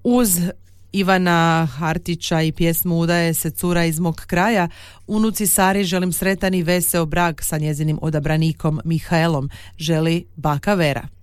Uz Ivana Hartića i pjesmu Udaje se cura iz mog kraja, unuci Sari želim sretan i veseo brak sa njezinim odabranikom Mihaelom, želi baka Vera.